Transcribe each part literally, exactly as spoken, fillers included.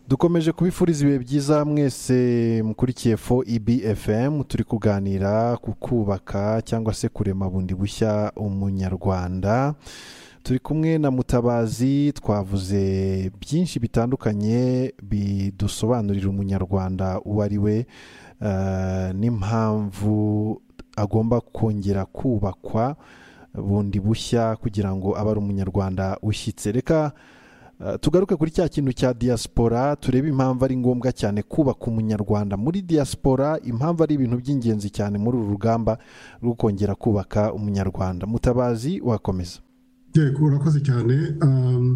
dukomeje kubifuriza ibihe byiza mwese mukurikiye fo E B F M. turi kuganira ku kubaka cyangwa se kurema bundi bushya umunyarwanda. Turi kumwe na Mutabazi, twavuze byinshi bitandukanye bidusobanurira umunyarwanda uwo ari we, uh, n'impamvu agomba kongera kubakwa bundi bushya kugira ngo abe ari umunyarwanda ushyitse. Reka uh, tugaruke kuri cya kintu cya diaspora, turebe impamvu ari ngombwa cyane kubaka umunyarwanda muri diaspora, impamvu ari ibintu by'ingenzi cyane muri uru rugamba rwo kongera kubaka umunyarwanda. Mutabazi, wakomeza. Yego, urakoze cyane. um,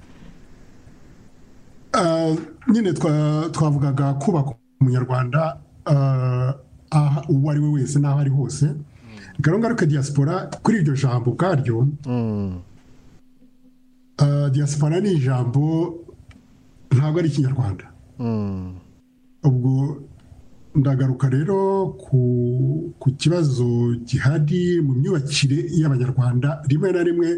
uh, nyine twavugaga kubaka umunyarwanda uh, uwo ari we wese n'aho ari hose. Reka ngaruke diaspora kuri iryo jambo ubwaryo. mm. uh, diaspora ni ijambo ntabwo ari ikinyarwanda. mm. ubwo ndagaruka rero ku ku kibazo gihari mu myubakire y'abanyarwanda. Rimwe na rimwe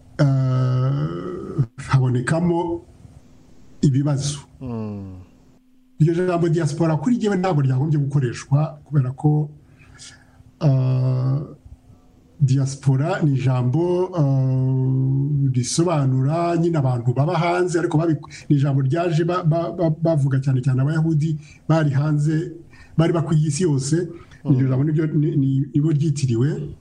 uh, habonekamo ibibazo. mm. iryo jambo diaspora kuri jyewe ntabwo ryagombye gukoreshwa, kubera ko uh, diaspora ni ijambo uh, risobanura nyine abantu baba hanze, ariko ni ijambo ryaje bavuga ba, ba, cyane cyane abayahudi bari hanze, bari bakwiye isi yose. iryo jambo nibyo nibo ryitiriwe.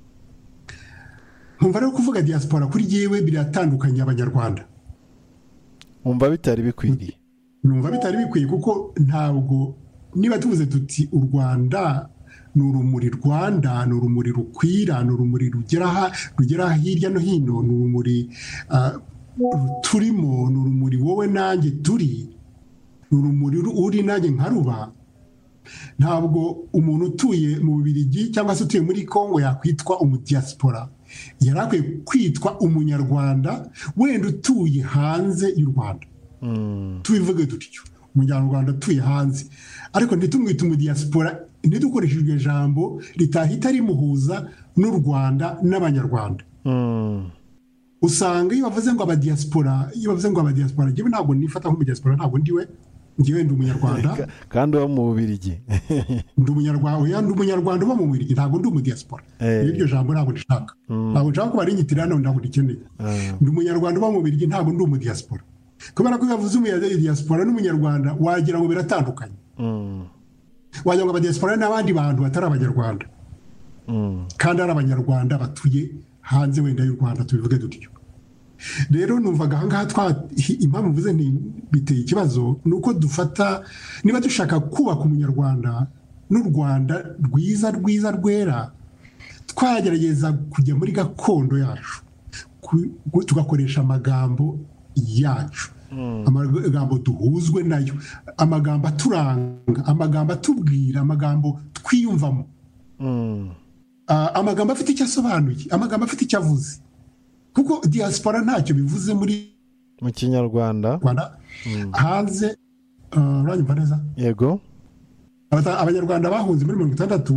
nkumva rero kuvuga diaspora kuri jyewe biratandukanye abanyarwanda. Umva bitari bikwiriye. Numva bitari bikwiye kuko ntabwo, niba tuvuze tuti u Rwanda ni urumuri Rwanda, ni urumuri rukwira, ni urumuri rugera rugera hirya no hino, ni urumuri uh, turimo, ni urumuri wowe nanjye turi, ni urumuri uri nanjye nkaruba. Ntabwo umuntu utuye mu Bubiligi cyangwa se utuye muri Kongo yakwitwa umudiaspora. Yarakwiye kwitwa umunyarwanda wenda utuye hanze y'u Rwanda. mm. tubivuge dutyo, umunyarwanda utuye hanze, ariko ntitumwite umudiaspora, ntidukoreshejwe ijambo ritahita rimuhuza n'u Rwanda n'abanyarwanda. mm. Usanga iyo bavuze ngo abadiaspora, iyo bavuze ngo abadiaspora, njyewe ntabwo nifata nk'umudiaspora, ntabwo ndiwe, njyewe ndi umunyarwanda kandi uba mu Bubiligi. ndi umunyarwanda, ndi umunyarwanda uba mu Bubiligi, ntabwo ndi umudiaspora. iryo jambo ntabwo ndishaka, ntabwo nshaka ko barinyitirira, none ntabwo ndikeneye. ndi umunyarwanda uba mu Bubiligi, ntabwo ndi umudiaspora. Kubera ko yavuze umudiaspora n'umunyarwanda wagira ngo biratandukanye. mm. wagira ngo abadiaspora n'abandi bantu batari abanyarwanda. mm. kandi ari abanyarwanda batuye hanze wenda y'u Rwanda, tubivuge dutyo. Rero numvaga ahangaha twa impamvu mvuze nti biteye ikibazo, nuko dufata, niba dushaka kubaka umunyarwanda n'u Rwanda rwiza rwiza rwera, twagerageza kujya muri gakondo yacu, tugakoresha amagambo yacu, mm. amagambo duhuzwe nayo, amagambo aturanga, amagambo atubwira, amagambo twiyumvamo. mm. uh, amagambo afite icyo asobanuye, amagambo afite icyo avuze, kuko diaspora ntacyo bivuze muri mu kinyarwanda Rwanda. mm. hanze uh, uranyumva neza? Yego. Abanyarwanda bahunze muri mirongo itandatu,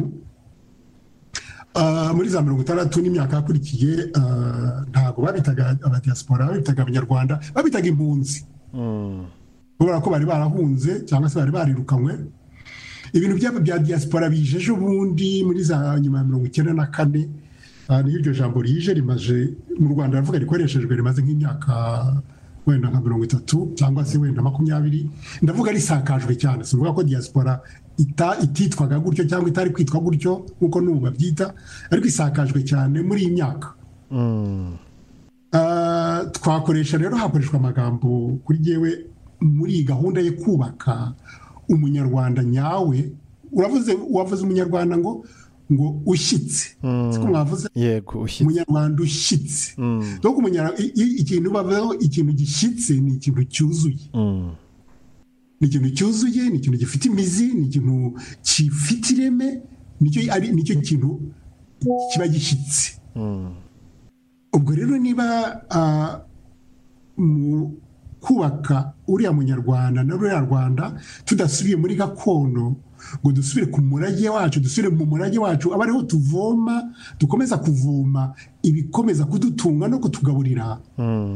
uh, muri za mirongo itandatu n'imyaka yakurikiye, uh, ntabwo babitaga abadiaspora, babitaga abanyarwanda, babitaga impunzi. mm. kubera ko bari barahunze cyangwa se bari barirukanywe. Ibintu byabo bya diaspora bije ejo bundi muri za nyuma ya mirongo icyenda na kane. Niyo iryo jambo rije rimaze mu Rwanda, ravuga rikoreshejwe rimaze nk'imyaka wenda nka mirongo itatu cyangwa se wenda makumyabiri. Ndavuga risakajwe cyane, sivuga ko diaspora ita ititwaga gutyo cyangwa itari kwitwa gutyo nkuko n'ubu babyita, ariko isakajwe cyane muri iyi myaka. mm. uh, twakoresha rero, hakoreshwa amagambo kuri jyewe muri iyi gahunda yo kubaka umunyarwanda nyawe. Uravuze wavuze umunyarwanda ngo ngo ushyitse. Siko mwavuze? Yego, ushyitse. Umunyarwanda ushyitse. mm. Donc umunyarwanda, ikintu bavuga, ikintu gishyitse ni ikintu cyuzuye. mm. ni ikintu cyuzuye, ni ikintu gifite imizi, ni ikintu gifite ireme, nicyo ari nicyo kintu kiba gishyitse. mm. Ubwo rero niba uh, mu kubaka uriya munyarwanda na ruriya Rwanda tudasubiye muri gakondo, ngo dusubire ku murage wacu, dusubire mu murage wacu, aba ariho tuvoma, dukomeza kuvoma ibikomeza kudutunga no kutugaburira. mm.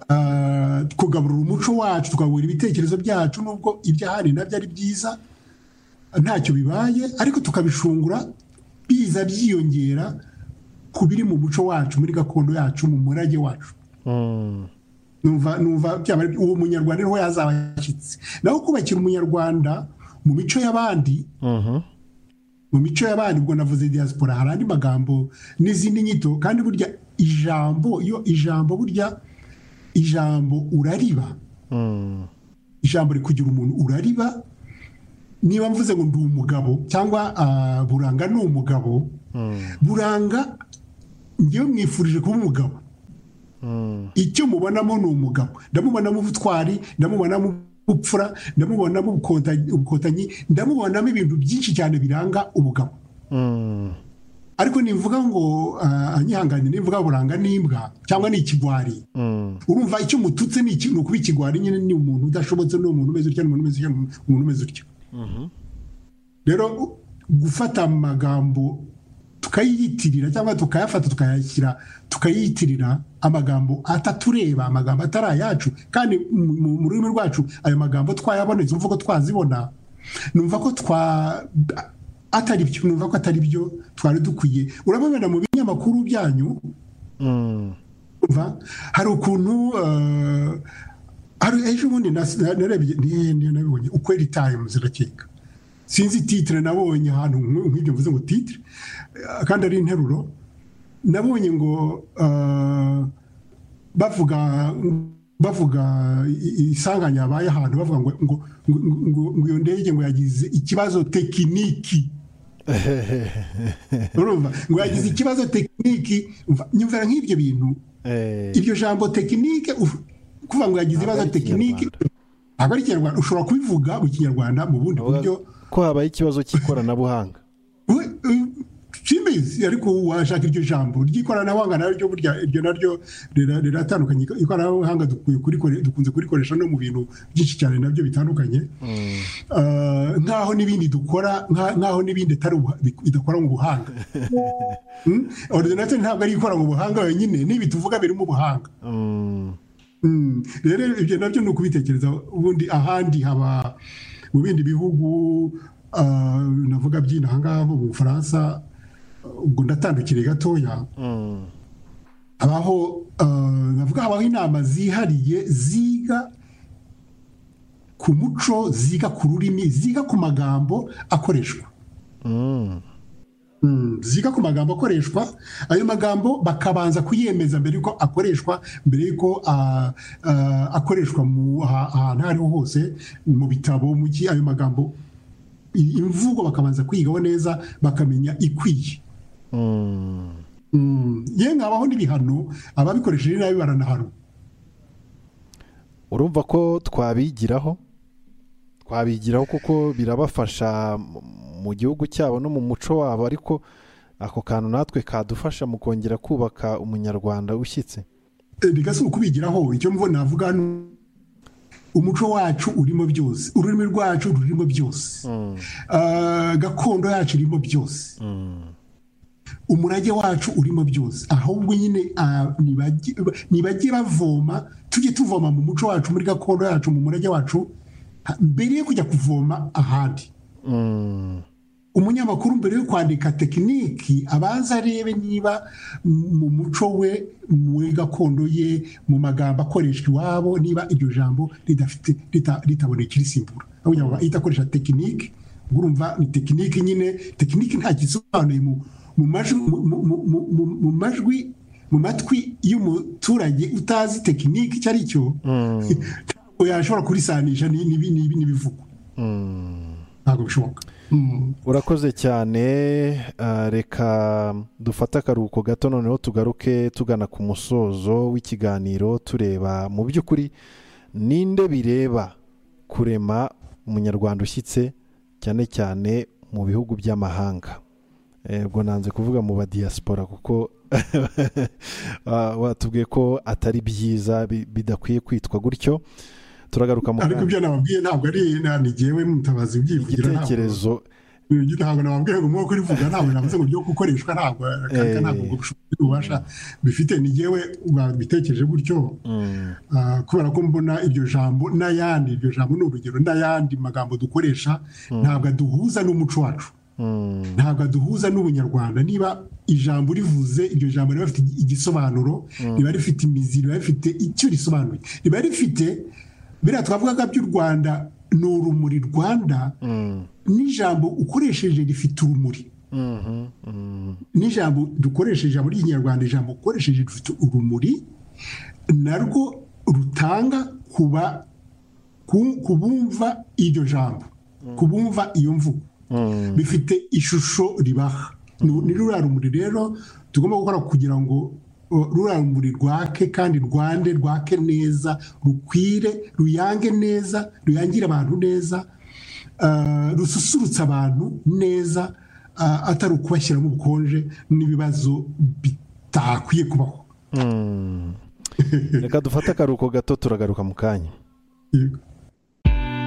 kugaburira umuco wacu tukagaburira ibitekerezo byacu nubwo iby'ahandi nabyo ari byiza ntacyo bibaye ariko tukabishungura biza byiyongera ku biri mu muco wacu muri gakondo yacu mu murage wacu numva numva uwo munyarwanda niho yazaba yashyitse naho kubakira umunyarwanda mu mico y'abandi mu mico y'abandi ubwo navuze diaspora hari andi magambo n'izindi nyito kandi burya ijambo iyo ijambo burya ijambo urariba ijambo rikugira umuntu urariba niba mvuze ngo ndi umugabo cyangwa buranga ni umugabo buranga ngewe mwifurije kuba umugabo icyo mubonamo ni umugabo ndamubonamo ubutwari ndamubonamo ubupfura ndamubonamo ubukotanyi ndamubonamo ibintu byinshi cyane biranga umugabo ariko nivuga ngo anyihanganye nivuga buranga n'imbwa cyangwa ni ikigwari urumva icyo mututse ni ikintu kuba ikigwari nyine ni umuntu udashobotse ni umuntu umeze utya n'umuntu umeze utya umuntu umeze utya rero gufata amagambo tukayiyitirira cyangwa tukayafata tukayashyira tukayiyitirira amagambo atatureba amagambo atari ayacu kandi mu rurimi rwacu ayo magambo twayabonetse umva ko twazibona numva ko twa atari byo numva ko atari byo twari dukwiye urabona mu binyamakuru byanyu hari ukuntu hari ejo bundi narebye nabonye ukweri times irakeka sinzi titre nabonye ahantu nk'ibyo mvuze ngo titre kandi ari interuro nabonye ngo bavuga bavuga isanganya yabaye ahantu bavuga ngo ngo ngo iyo ndege ngo yagize ikibazo tekiniki urumva ngo yagize ikibazo tekiniki nyumvira nk'ibyo bintu iryo jambo tekinike kuvuga ngo yagize ikibazo tekiniki ntabwo ari ikinyarwanda ushobora kubivuga mu kinyarwanda mu bundi buryo ko habaye ikibazo cy'ikoranabuhanga simbizi ariko washaka iryo jambo ry'ikoranabuhanga naryo burya iryo naryo riratandukanye ikoranabuhanga dukunze kurikoresha no mu bintu byinshi cyane nabyo bitandukanye nk'aho n'ibindi dukora nk'aho n'ibindi bidakora mu buhanga ordinateur ntabwo ari ikora mu buhanga wenyine n'ibi tuvuga birimo ubuhanga rero ibyo nabyo ni ukubitekereza ubundi ahandi haba mu bindi bihugu navuga by'inaha ngaha mu Bufaransa ubwo ndatandukiriye gatoya abaho navuga habaho inama zihariye ziga ku muco ziga ku rurimi ziga ku magambo akoreshwa ziga ku magambo akoreshwa ayo magambo bakabanza kuyemeza mbere yuko akoreshwa mbere yuko akoreshwa ahantu aho ariho hose mu bitabo mu gihe ayo magambo imvugo bakabanza kwigaho neza bakamenya ikwiye yewe nkabaho n'ibihano ababikoresheje nabi baranahanwa urumva ko twabigiraho twabigiraho kuko birabafasha mu gihugu cyabo no mu muco wabo ariko ako kantu natwe kadufasha mu kongera kubaka umunyarwanda ushyitse bigasa ukubigiraho icyo mvuga navuga umuco wacu urimo byose ururimi rwacu rurimo byose gakondo yacu irimo byose umurage wacu urimo byose ahubwo nyine nibajye bavoma tujye tuvoma mu muco wacu muri gakondo yacu mu murage wacu mbere yo kujya kuvoma ahandi umunyamakuru mbere yo kwandika tekiniki abanza arebe niba mu muco we muri gakondo ye mu magambo akoreshwa iwabo niba iryo jambo ridafite ritaboneka irisimbura ahubwo ahita akoresha tekiniki urumva ni tekiniki nyine tekiniki nta gisobanuye mu majwi mu matwi y'umuturage utazi tekiniki icyo ari cyo ntabwo yashobora kurisanisha n'ibivugwa ntabwo bishoboka urakoze cyane reka dufate akaruhuko gato noneho tugaruke tugana ku musozo w'ikiganiro tureba mu by'ukuri ninde bireba kurema umunyarwanda ushyitse cyane cyane mu bihugu by'amahanga ubwo nanze kuvuga mu ba diaspora kuko watubwiye ko atari byiza bidakwiye kwitwa gutyo turagaruka mu ariko ibyo nababwiye ntabwo ari nanigewe mutabazi byivugira igitekerezo ntabwo nababwira ngo mwuko rivuga ntabwo navuze ngo ryo gukoreshwa ntabwo kandi ntabwo ubwo bushobozi bubasha bifite ni jewe babitekereje gutyo kubera ko mbona iryo jambo n'ayandi iryo jambo ni urugero n'ayandi magambo dukoresha ntabwo aduhuza n'umuco wacu ntabwo aduhuza n'ubunyarwanda niba ijambo rivuze iryo jambo riba rifite igisobanuro riba rifite imizi riba rifite icyo risobanuye riba rifite biriya twavugaga by'u Rwanda ni urumuri Rwanda n'ijambo ukoresheje rifite urumuri n'ijambo dukoresheje muri Kinyarwanda ijambo ukoresheje rifite urumuri narwo rutanga kuba kubumva iryo jambo kubumva iyo mvugo bifite ishusho ribaha ni ruriya rumuri rero tugomba gukora kugira ngo ruriya rumuri rwake kandi rwande rwake neza rukwire ruyange neza ruyangire abantu neza rususurutsa abantu neza atari ukubashyiramo ubukonje n'ibibazo bitakwiye kubaho reka dufate akaruhuko gato turagaruka mu kanya. Yego.